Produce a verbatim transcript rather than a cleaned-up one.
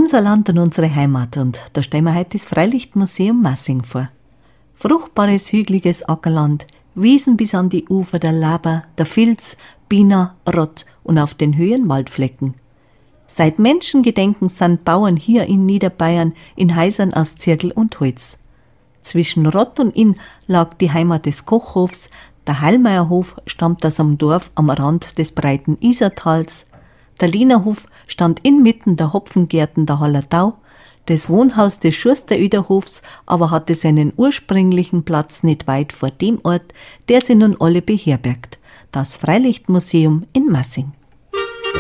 Unser Land und unsere Heimat, und da stellen wir heute das Freilichtmuseum Massing vor. Fruchtbares, hügeliges Ackerland, Wiesen bis an die Ufer der Laber, der Filz, Biener, Rott und auf den Höhen Waldflecken. Seit Menschengedenken sind Bauern hier in Niederbayern in Häusern aus Zirkel und Holz. Zwischen Rott und Inn lag die Heimat des Kochhofs, der Heilmeierhof stammt aus einem Dorf am Rand des breiten Isertals, der Lienerhof stand inmitten der Hopfengärten der Hallertau, das Wohnhaus des Schusteröderhofs aber hatte seinen ursprünglichen Platz nicht weit vor dem Ort, der sie nun alle beherbergt, das Freilichtmuseum in Massing.